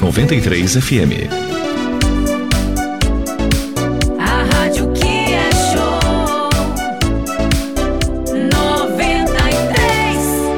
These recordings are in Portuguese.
93 FM. A rádio que é show 93.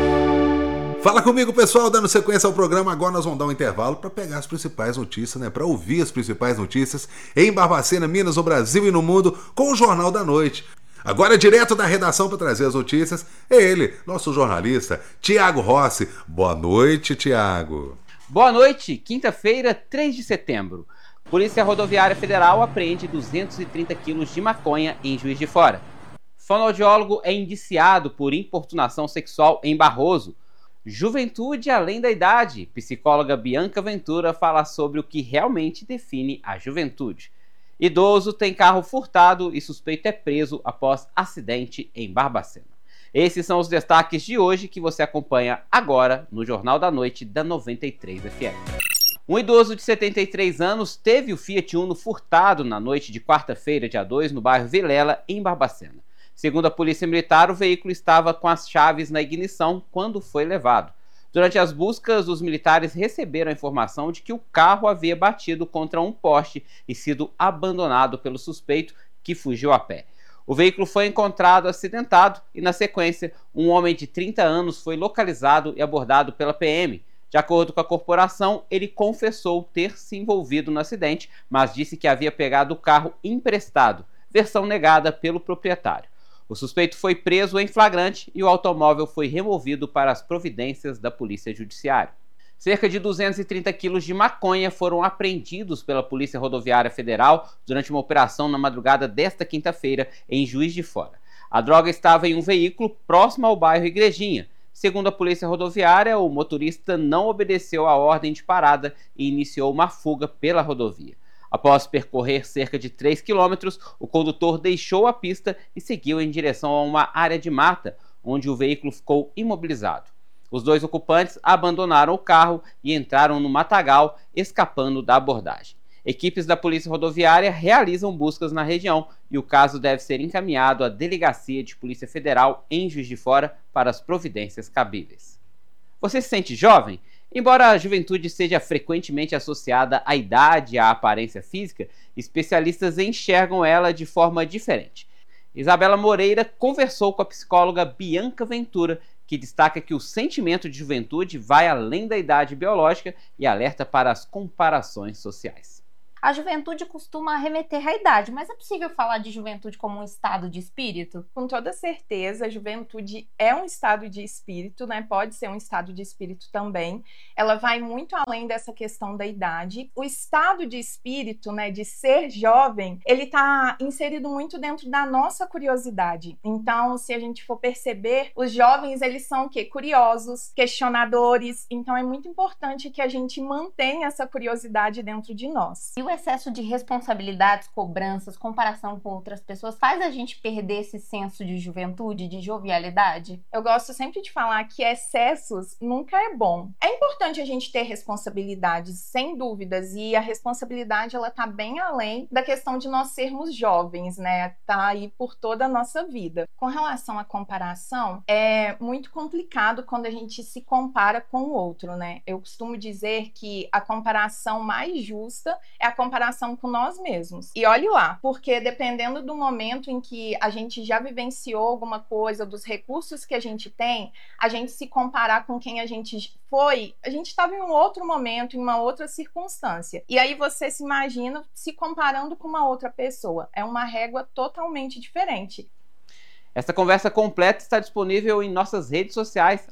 Fala comigo, pessoal, dando sequência ao programa. Agora nós vamos dar um intervalo para pegar as principais notícias, né? Para ouvir as principais notícias em Barbacena, Minas, no Brasil e no mundo, com o Jornal da Noite. Agora, direto da redação para trazer as notícias, é ele, nosso jornalista, Tiago Rossi. Boa noite, Tiago. Boa noite, quinta-feira, 3 de setembro. Polícia Rodoviária Federal apreende 230 quilos de maconha em Juiz de Fora. Fonoaudiólogo é indiciado por importunação sexual em Barroso. Juventude além da idade. Psicóloga Bianca Ventura fala sobre o que realmente define a juventude. Idoso tem carro furtado e suspeito é preso após acidente em Barbacena. Esses são os destaques de hoje que você acompanha agora no Jornal da Noite da 93 FM. Um idoso de 73 anos teve o Fiat Uno furtado na noite de quarta-feira, dia 2, no bairro Vilela, em Barbacena. Segundo a Polícia Militar, o veículo estava com as chaves na ignição quando foi levado. Durante as buscas, os militares receberam a informação de que o carro havia batido contra um poste e sido abandonado pelo suspeito, que fugiu a pé. O veículo foi encontrado acidentado e, na sequência, um homem de 30 anos foi localizado e abordado pela PM. De acordo com a corporação, ele confessou ter se envolvido no acidente, mas disse que havia pegado o carro emprestado, versão negada pelo proprietário. O suspeito foi preso em flagrante e o automóvel foi removido para as providências da Polícia Judiciária. Cerca de 230 quilos de maconha foram apreendidos pela Polícia Rodoviária Federal durante uma operação na madrugada desta quinta-feira em Juiz de Fora. A droga estava em um veículo próximo ao bairro Igrejinha. Segundo a Polícia Rodoviária, o motorista não obedeceu à ordem de parada e iniciou uma fuga pela rodovia. Após percorrer cerca de 3 quilômetros, o condutor deixou a pista e seguiu em direção a uma área de mata, onde o veículo ficou imobilizado. Os dois ocupantes abandonaram o carro e entraram no matagal, escapando da abordagem. Equipes da Polícia Rodoviária realizam buscas na região e o caso deve ser encaminhado à Delegacia de Polícia Federal em Juiz de Fora para as providências cabíveis. Você se sente jovem? Embora a juventude seja frequentemente associada à idade e à aparência física, especialistas enxergam ela de forma diferente. Isabela Moreira conversou com a psicóloga Bianca Ventura, que destaca que o sentimento de juventude vai além da idade biológica e alerta para as comparações sociais. A juventude costuma remeter à idade, mas é possível falar de juventude como um estado de espírito? Com toda certeza, a juventude é um estado de espírito, né? Pode ser um estado de espírito também. Ela vai muito além dessa questão da idade. O estado de espírito, né, de ser jovem, ele está inserido muito dentro da nossa curiosidade. Então, se a gente for perceber, os jovens, eles são o quê? Curiosos, questionadores. Então, é muito importante que a gente mantenha essa curiosidade dentro de nós. E o excesso de responsabilidades, cobranças, comparação com outras pessoas faz a gente perder esse senso de juventude, de jovialidade? Eu gosto sempre de falar que excessos nunca é bom. É importante a gente ter responsabilidades, sem dúvidas, e a responsabilidade ela tá bem além da questão de nós sermos jovens, né? Tá aí por toda a nossa vida. Com relação à comparação, é muito complicado quando a gente se compara com o outro, né? Eu costumo dizer que a comparação mais justa é a comparação com nós mesmos. E olhe lá, porque dependendo do momento em que a gente já vivenciou alguma coisa, dos recursos que a gente tem, a gente se comparar com quem a gente foi, a gente estava em um outro momento, em uma outra circunstância. E aí você se imagina se comparando com uma outra pessoa. É uma régua totalmente diferente. Essa conversa completa está disponível em nossas redes sociais,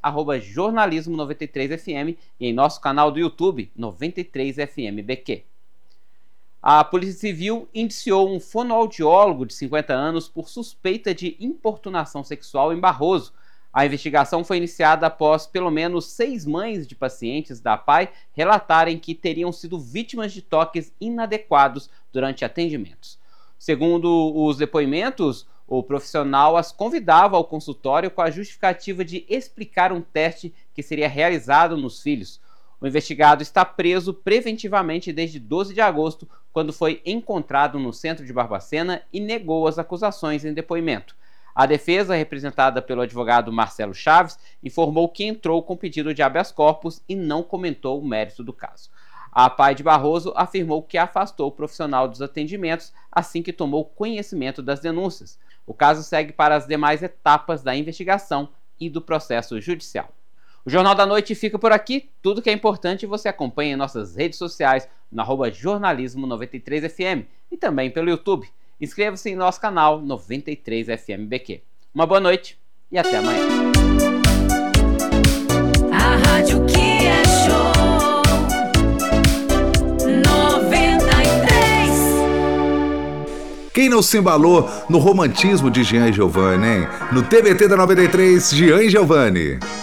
@jornalismo93fm e em nosso canal do YouTube, 93FMBQ. A Polícia Civil indiciou um fonoaudiólogo de 50 anos por suspeita de importunação sexual em Barroso. A investigação foi iniciada após pelo menos 6 mães de pacientes da APAE relatarem que teriam sido vítimas de toques inadequados durante atendimentos. Segundo os depoimentos, o profissional as convidava ao consultório com a justificativa de explicar um teste que seria realizado nos filhos. O investigado está preso preventivamente desde 12 de agosto, quando foi encontrado no centro de Barbacena e negou as acusações em depoimento. A defesa, representada pelo advogado Marcelo Chaves, informou que entrou com pedido de habeas corpus e não comentou o mérito do caso. A pai de Barroso afirmou que afastou o profissional dos atendimentos assim que tomou conhecimento das denúncias. O caso segue para as demais etapas da investigação e do processo judicial. O Jornal da Noite fica por aqui. Tudo que é importante você acompanha em nossas redes sociais no @jornalismo93fm e também pelo YouTube. Inscreva-se em nosso canal 93FMBQ. Uma boa noite e até amanhã. A rádio que é show 93. Quem não se embalou no romantismo de Jean e Giovanni, hein? No TBT da 93, Jean e Giovanni.